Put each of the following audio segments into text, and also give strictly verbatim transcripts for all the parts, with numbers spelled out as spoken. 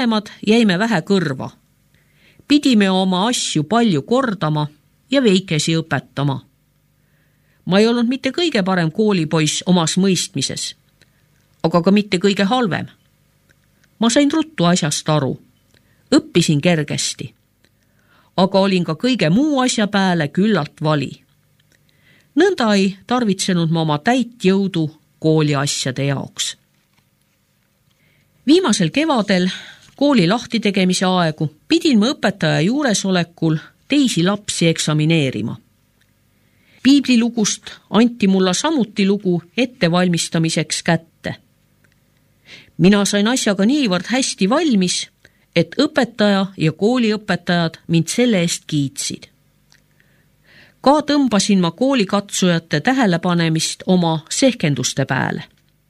vanemad jäime vähe kõrva. Pidime oma asju palju kordama ja veikesi õpetama. Ma ei olnud mitte kõige parem koolipoiss omas mõistmises, aga ka mitte kõige halvem. Ma sain ruttu asjast aru, õppisin kergesti, aga olin ka kõige muu asja pääle küllalt vali. Nõnda ei tarvitsenud ma oma täit jõudu kooli asjade jaoks. Viimasel kevadel kooli lahti tegemise aegu pidin ma õpetaja juuresolekul teisi lapsi eksamineerima. Piiblilugust anti mulla samuti lugu ettevalmistamiseks kätte. Mina sain asjaga niivõrd hästi valmis, et õpetaja ja kooliõpetajad mind selle eest kiitsid. Ka tõmbasin ma koolikatsujate tähelepanemist oma sehkenduste pääle.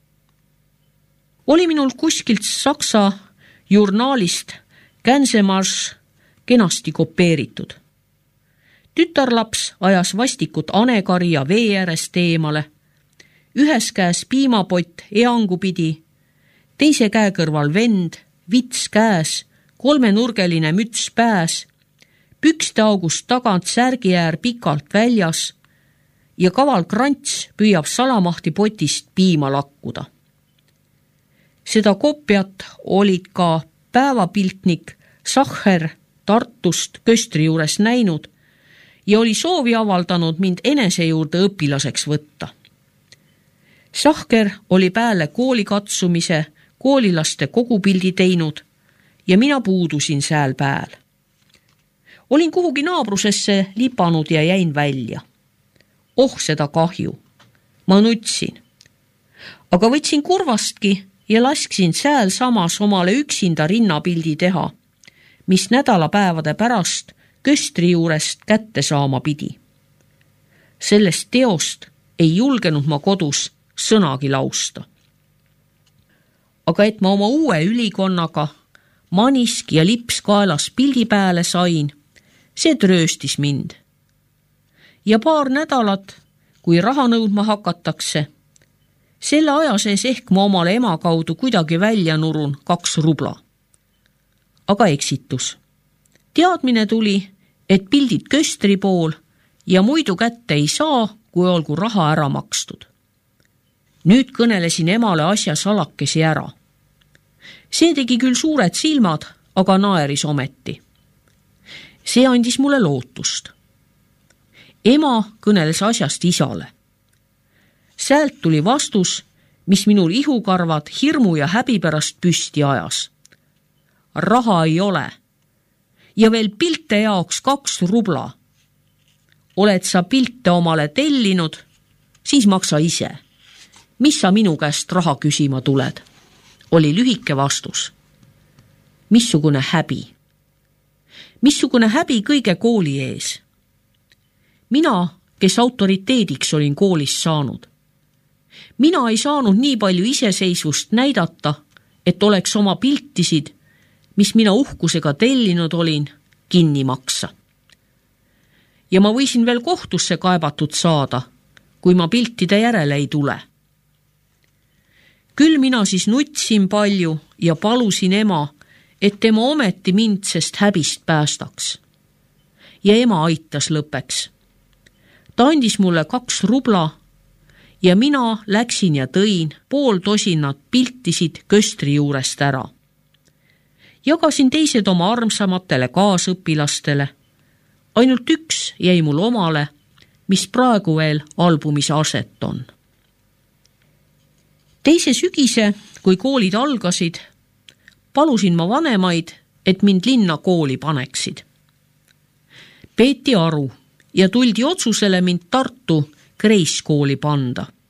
Oli minul kuskilt Saksa jurnaalist Gänsemarsch kenasti kopeeritud. Tütarlaps ajas vastikut anekarja vee äärest eemale, ühes käes piimapott eangu pidi, teise käe kõrval vend, vits käes, kolmenurgeline müts pääs, pükste august tagant särgi äär pikalt väljas ja kaval krants püüab salamahti potist piima lakkuda. Seda kopjat olid ka päevapiltnik Sacher Tartust Köstri juures näinud ja oli soovi avaldanud mind enese juurde õpilaseks võtta. Sacher oli pääle koolikatsumise koolilaste kogupildi teinud ja mina puudusin sääl pääl. Olin kuhugi naabrusesse lipanud ja jäin välja. Oh, seda kahju. Ma nutsin. Aga võtsin kurvastki ja lasksin sääl samas omale üksinda rinnapildi teha, mis nädalapäevade pärast Köstri juurest kätte saama pidi. Sellest teost ei julgenud ma kodus sõnagi lausta. Aga et ma oma uue ülikonnaga manisk ja lips kaelas pildi pääle sain, see trööstis mind. Ja paar nädalat, kui raha nõudma hakatakse, selle aja sees ehk ma omale ema kaudu kuidagi välja nurun kaks rubla. Aga eksitus. Teadmine tuli, et pildid Köstri pool ja muidu kätte ei saa, kui olgu raha ära makstud. Nüüd kõnelesin emale asja salakesi ära. See tegi küll suured silmad, aga naeris ometi. See andis mulle lootust. Ema kõneles asjast isale. Säält tuli vastus, mis minul ihukarvad hirmu ja häbi pärast püsti ajas. Raha ei ole. Ja veel pilte jaoks kaks rubla. Oled sa pilte omale tellinud, siis maksa ise. Mis sa minu käest raha küsima tuled? Oli lühike vastus. Missugune häbi? Missugune häbi kõige kooli ees? Mina, kes autoriteediks olin koolis saanud. Mina ei saanud nii palju iseseisvust näidata, et oleks oma piltisid, mis mina uhkusega tellinud olin, kinni maksa. Ja ma võisin veel kohtusse kaebatud saada, kui ma piltide järele ei tule. Küll mina siis nutsin palju ja palusin ema, et tema ometi mind sest häbist päästaks. Ja ema aitas lõpeks. Ta andis mulle kaks rubla ja mina läksin ja tõin pool tosinat piltisid Köstri juurest ära. Jagasin teised oma armsamatele kaasõpilastele. Ainult üks jäi mul omale, mis praegu veel albumis aset on. Teise sügise, kui koolid algasid, palusin ma vanemaid, et mind linna kooli paneksid. Peeti aru ja tuldi otsusele mind Tartu Kreiskooli panda.